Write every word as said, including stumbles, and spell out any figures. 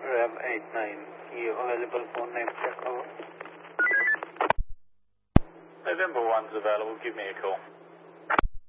Ram eight nine, you available for name check over? November one's available, give me a call.